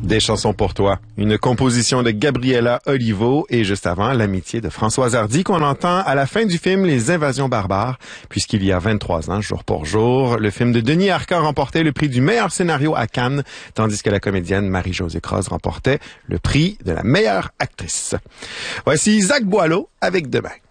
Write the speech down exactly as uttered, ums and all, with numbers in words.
Des chansons pour toi. Une composition de Gabriela Olivo et juste avant, l'amitié de Françoise Hardy qu'on entend à la fin du film Les Invasions barbares, puisqu'il y a vingt-trois ans, jour pour jour, le film de Denis Arcand remportait le prix du meilleur scénario à Cannes, tandis que la comédienne Marie-Josée Croze remportait le prix de la meilleure actrice. Voici Zach Boileau avec Demain.